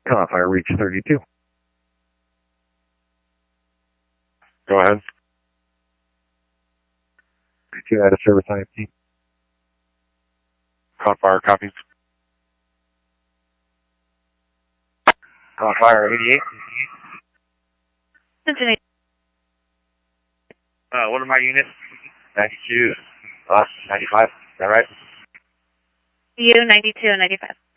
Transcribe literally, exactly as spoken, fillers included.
Caught fire, reach thirty-two. Go ahead. thirty-two out of service I F T. Caught fire, copies. Caught fire, eighty-eight. Cincinnati. Uh, what are my units? ninety-two. Uh, ninety-five. Is that right? U ninety-two and ninety-five.